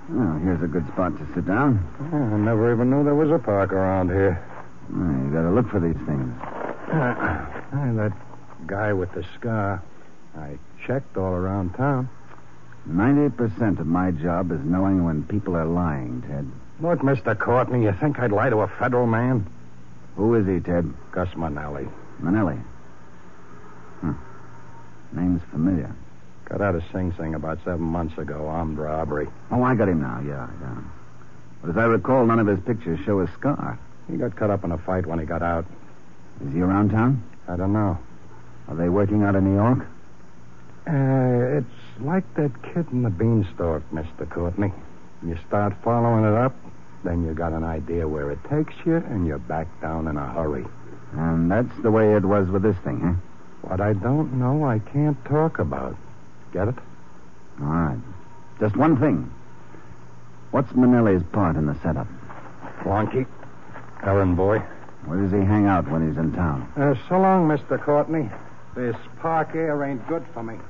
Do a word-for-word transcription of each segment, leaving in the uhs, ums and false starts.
Oh, here's a good spot to sit down. Oh, I never even knew there was a park around here. Oh, you gotta look for these things. Uh, hey, that guy with the scar. I checked all around town. Ninety percent of my job is knowing when people are lying, Ted. Look, Mister Courtney, you think I'd lie to a federal man? Who is he, Ted? Gus Manelli. Manelli. Huh. Name's familiar. Got out of Sing Sing about seven months ago, armed robbery. Oh, I got him now, yeah, yeah. But as I recall, none of his pictures show a scar. He got cut up in a fight when he got out. Is he around town? I don't know. Are they working out in New York? Uh, it's like that kid in the beanstalk, Mister Courtney. You start following it up, then you got an idea where it takes you, and you're back down in a hurry. And that's the way it was with this thing, huh? What I don't know, I can't talk about. Get it? All right. Just one thing. What's Manelli's part in the setup? Flunky. Errand boy. Where does he hang out when he's in town? Uh, so long, Mister Courtney. This park air ain't good for me.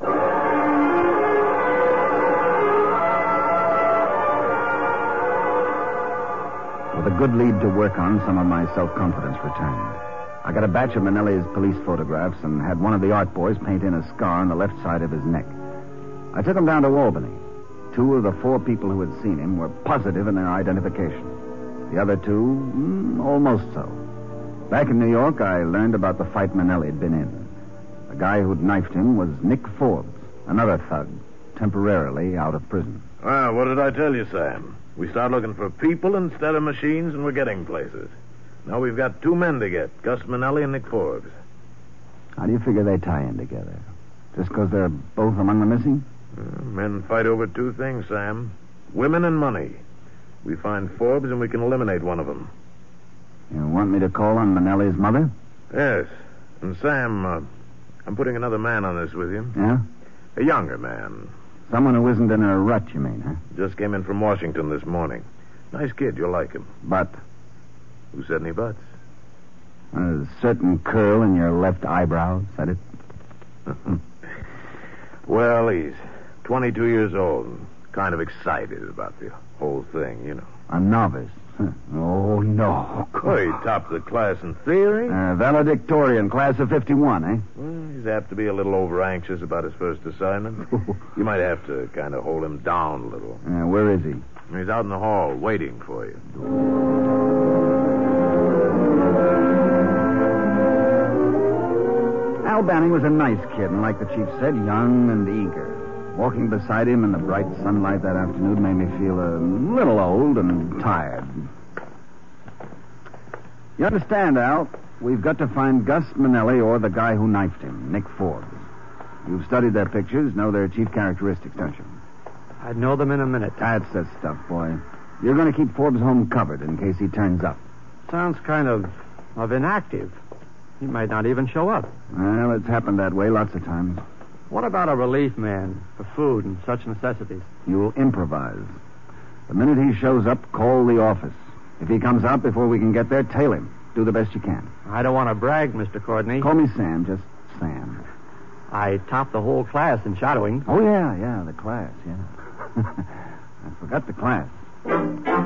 With a good lead to work on, some of my self-confidence returned. I got a batch of Manelli's police photographs and had one of the art boys paint in a scar on the left side of his neck. I took him down to Albany. Two of the four people who had seen him were positive in their identification. The other two, mm, almost so. Back in New York, I learned about the fight Manelli had been in. The guy who'd knifed him was Nick Forbes, another thug, temporarily out of prison. Well, what did I tell you, Sam? We start looking for people instead of machines, and we're getting places. Now we've got two men to get, Gus Manelli and Nick Forbes. How do you figure they tie in together? Just because they're both among the missing? Uh, men fight over two things, Sam. Women and money. We find Forbes, and we can eliminate one of them. You want me to call on Manelli's mother? Yes. And, Sam, uh, I'm putting another man on this with you. Yeah? A younger man. Someone who isn't in a rut, you mean, huh? Just came in from Washington this morning. Nice kid, you'll like him. But? Who said any buts? A certain curl in your left eyebrow, said it? Well, he's twenty-two years old and kind of excited about the whole thing, you know. A novice. Oh, no. Oh, he topped the class in theory. Uh, valedictorian, class of fifty-one, eh? Well, he's apt to be a little over-anxious about his first assignment. You might have to kind of hold him down a little. Uh, where is he? He's out in the hall waiting for you. Al Banning was a nice kid, and like the chief said, young and eager. Walking beside him in the bright sunlight that afternoon made me feel a little old and tired. You understand, Al? We've got to find Gus Manelli or the guy who knifed him, Nick Forbes. You've studied their pictures, know their chief characteristics, don't you? I'd know them in a minute. That's the stuff, boy. You're going to keep Forbes' home covered in case he turns up. Sounds kind of, of inactive. He might not even show up. Well, it's happened that way lots of times. What about a relief man for food and such necessities? You'll improvise. The minute he shows up, call the office. If he comes out before we can get there, tail him. Do the best you can. I don't want to brag, Mister Courtney. Call me Sam, just Sam. I topped the whole class in shadowing. Oh, yeah, yeah, the class, yeah. I forgot the class.